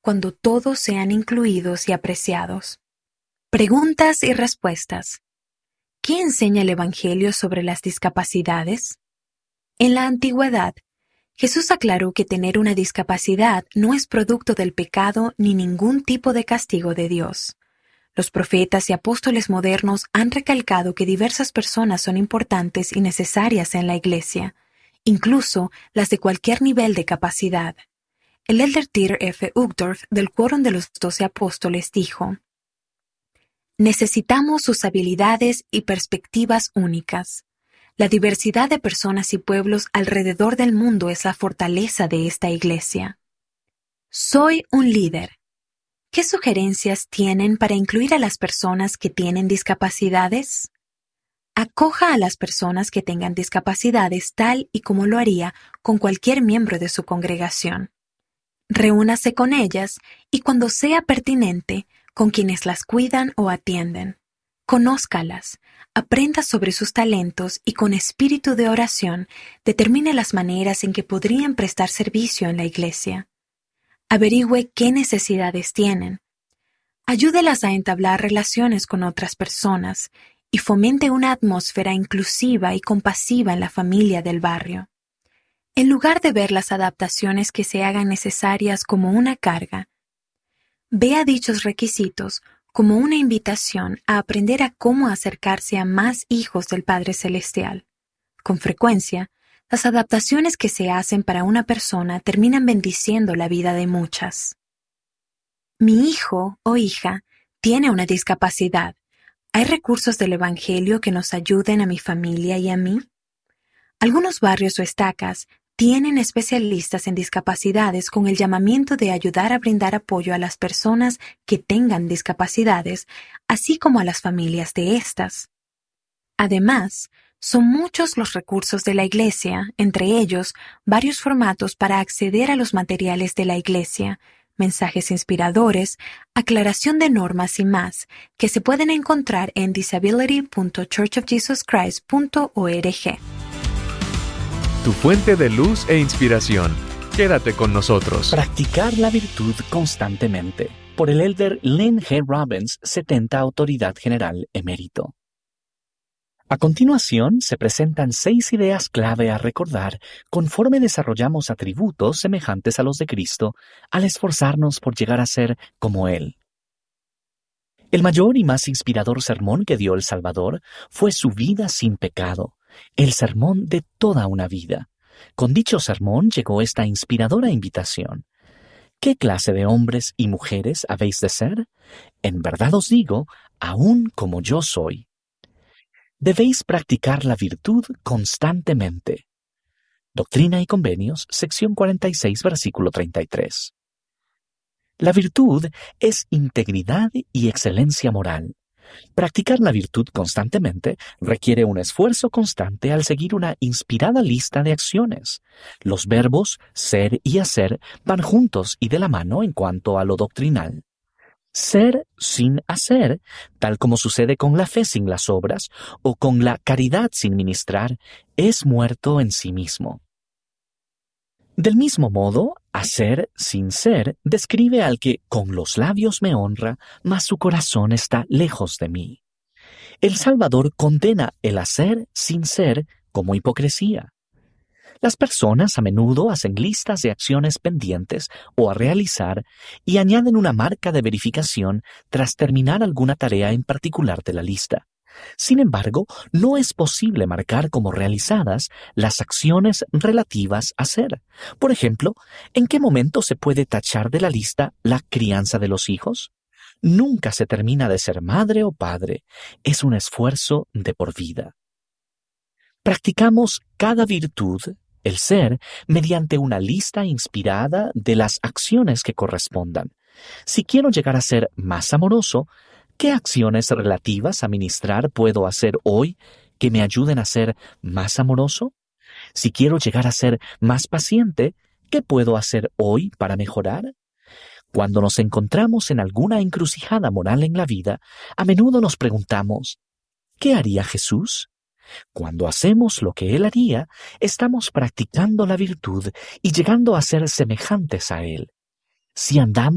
cuando todos sean incluidos y apreciados. Preguntas y respuestas. ¿Qué enseña el Evangelio sobre las discapacidades? En la antigüedad, Jesús aclaró que tener una discapacidad no es producto del pecado ni ningún tipo de castigo de Dios. Los profetas y apóstoles modernos han recalcado que diversas personas son importantes y necesarias en la Iglesia, incluso las de cualquier nivel de capacidad. El elder Dieter F. Uchtdorf del Quórum de los 12 Apóstoles dijo: necesitamos sus habilidades y perspectivas únicas. La diversidad de personas y pueblos alrededor del mundo es la fortaleza de esta Iglesia. Soy un líder. ¿Qué sugerencias tienen para incluir a las personas que tienen discapacidades? Acoja a las personas que tengan discapacidades tal y como lo haría con cualquier miembro de su congregación. Reúnase con ellas y, cuando sea pertinente, con quienes las cuidan o atienden. Conózcalas, aprenda sobre sus talentos y, con espíritu de oración, determine las maneras en que podrían prestar servicio en la Iglesia. Averigüe qué necesidades tienen. Ayúdelas a entablar relaciones con otras personas y fomente una atmósfera inclusiva y compasiva en la familia del barrio. En lugar de ver las adaptaciones que se hagan necesarias como una carga, vea dichos requisitos como una invitación a aprender a cómo acercarse a más hijos del Padre Celestial. Con frecuencia, las adaptaciones que se hacen para una persona terminan bendiciendo la vida de muchas. Mi hijo o hija tiene una discapacidad. ¿Hay recursos del Evangelio que nos ayuden a mi familia y a mí? Algunos barrios o estacas tienen especialistas en discapacidades con el llamamiento de ayudar a brindar apoyo a las personas que tengan discapacidades, así como a las familias de estas. Además, son muchos los recursos de la Iglesia, entre ellos varios formatos para acceder a los materiales de la Iglesia, mensajes inspiradores, aclaración de normas y más, que se pueden encontrar en disability.churchofjesuschrist.org. Tu fuente de luz e inspiración. Quédate con nosotros. Practicar la virtud constantemente. Por el elder Lynn G. Robbins, 70 Autoridad General Emérito. A continuación, se presentan 6 ideas clave a recordar conforme desarrollamos atributos semejantes a los de Cristo al esforzarnos por llegar a ser como Él. El mayor y más inspirador sermón que dio el Salvador fue su vida sin pecado, el sermón de toda una vida. Con dicho sermón llegó esta inspiradora invitación. ¿Qué clase de hombres y mujeres habéis de ser? En verdad os digo, aún como yo soy. Debéis practicar la virtud constantemente. Doctrina y Convenios, sección 46, versículo 33. La virtud es integridad y excelencia moral. Practicar la virtud constantemente requiere un esfuerzo constante al seguir una inspirada lista de acciones. Los verbos ser y hacer van juntos y de la mano en cuanto a lo doctrinal. Ser sin hacer, tal como sucede con la fe sin las obras o con la caridad sin ministrar, es muerto en sí mismo. Del mismo modo, hacer sin ser describe al que con los labios me honra, mas su corazón está lejos de mí. El Salvador condena el hacer sin ser como hipocresía. Las personas a menudo hacen listas de acciones pendientes o a realizar y añaden una marca de verificación tras terminar alguna tarea en particular de la lista. Sin embargo, no es posible marcar como realizadas las acciones relativas a ser. Por ejemplo, ¿en qué momento se puede tachar de la lista la crianza de los hijos? Nunca se termina de ser madre o padre. Es un esfuerzo de por vida. Practicamos cada virtud, el ser, mediante una lista inspirada de las acciones que correspondan. Si quiero llegar a ser más amoroso, ¿qué acciones relativas a ministrar puedo hacer hoy que me ayuden a ser más amoroso? Si quiero llegar a ser más paciente, ¿qué puedo hacer hoy para mejorar? Cuando nos encontramos en alguna encrucijada moral en la vida, a menudo nos preguntamos, ¿qué haría Jesús? Cuando hacemos lo que Él haría, estamos practicando la virtud y llegando a ser semejantes a Él. Si andamos